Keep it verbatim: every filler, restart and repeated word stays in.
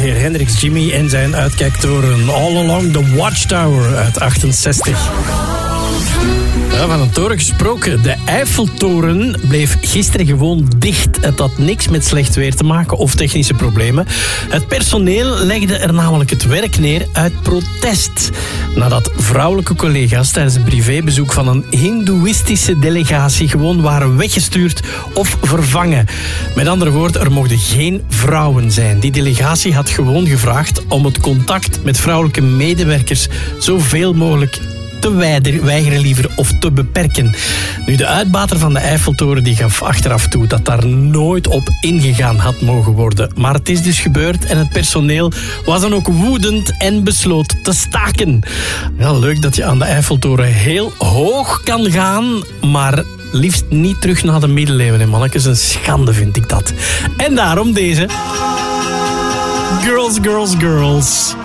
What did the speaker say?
heer Hendrix Jimmy en zijn uitkijktoren All Along the Watchtower uit achtenzestig. Ja, van een toren gesproken. De Eiffeltoren bleef gisteren gewoon dicht. Het had niks met slecht weer te maken of technische problemen. Het personeel legde er namelijk het werk neer uit protest. Nadat vrouwelijke collega's tijdens een privébezoek van een hindoeïstische delegatie gewoon waren weggestuurd of vervangen. Met andere woorden, er mochten geen vrouwen zijn. Die delegatie had gewoon gevraagd om het contact met vrouwelijke medewerkers zoveel mogelijk te weigeren liever of te beperken. Nu, de uitbater van de Eiffeltoren die gaf achteraf toe dat daar nooit op ingegaan had mogen worden. Maar het is dus gebeurd en het personeel was dan ook woedend en besloot te staken. Ja, leuk dat je aan de Eiffeltoren heel hoog kan gaan, maar liefst niet terug naar de middeleeuwen, hè, mannetjes. Een schande vind ik dat. En daarom deze. Girls, girls, girls.